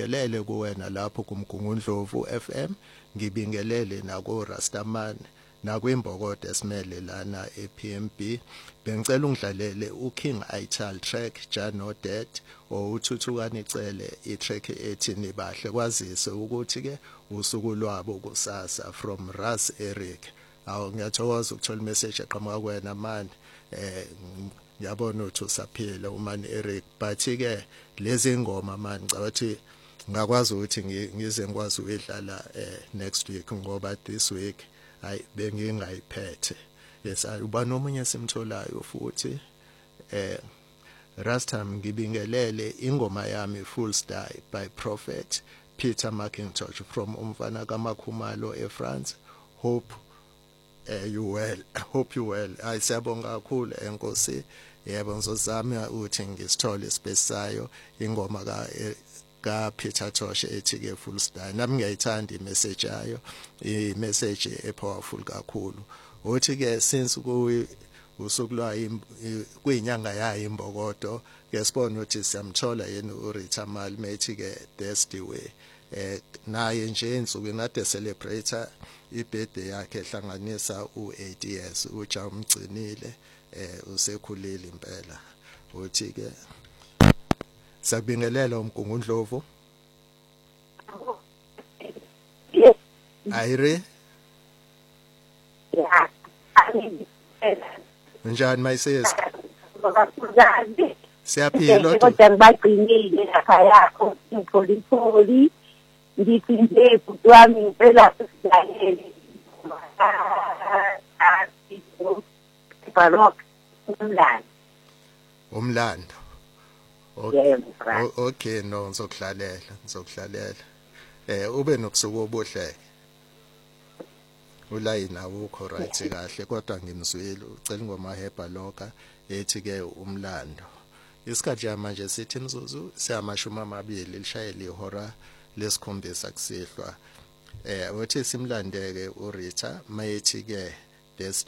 ngibingelele kuwena lapho kumgungundlovu FM, ngibingelele nako Rastaman nakwimbokodo esimele lana ePMB. Bengicela ungidlalele uKing Ital track Jano Dead othuthukani icele itrack ethi nibahle kwazise ukuthi ke usuku lwabo kusasa from Ras Eric. Awu ngiyathokoza ukuthola message eqhamuka kuwena man. Ngiyabona ukuthi usaphila uman Eric, but ke lezi ngoma man ngicabanga ngakwazi ukuthi ngize ngikwazi ukudlala next week ngoba this week hayi bengingayiphethe. Yes, uba nomunye simtholayo futhi Rastam ngibingelele ingoma yami Full Star by Prophet Peter McIntosh from umfana kaMakhumalo eFrance. Hope you well. Hope you well. Ayisiyabonga kakhulu enkosi. Yebo ngizozama ukuthi ngisithole space sayo ingoma ka Peter Tosh ethi ke Full Star. Nami ngiyayithanda imessage yayo, imessage epowerful kakhulu. Uthi ke since usukulwa kuyinyanga yayo imbokodo ke sibona ukuthi siyamthola yena uRita Mali methi ke that's the way. Naye nje insuku ngade celebrate ibirthday yakhe ehlanganisa u8 years uja umgcinile usekhulile impela. Uthi ke sabingelela umgungundlovu. Yes. Ayire. Yeah. Njani mayisesi? Ngakuzali. Siyaphila kodwa ngibaqinile lapha yakho impolipoli ngithi nje bhuti wami impela silalele barok umlando. Okay no ngizokuhlalela. Ube nobusuku obuhle. Ulayina ukho right kahle kodwa ngimzwile ucela ingoma heba loka ethi ke umlando. Isikhathi manje sithi imzuzu siyamashumi amabili lishayele ihora lesikhombisa kusihlwa. Uthi simlandeke uRita mayethi ke